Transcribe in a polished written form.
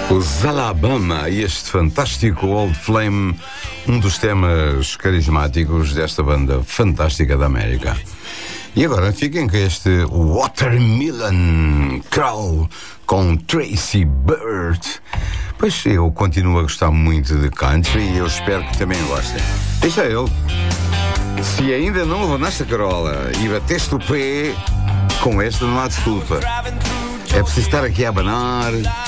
Os Alabama e este fantástico Old Flame, um dos temas carismáticos desta banda fantástica da América. E agora fiquem com este Watermelon Crawl com Tracy Bird. Pois eu continuo a gostar muito de country e eu espero que também gostem. Deixa ele. Se ainda não levantaste a carola e bateste o pé, com esta não há desculpa. É preciso estar aqui a abanar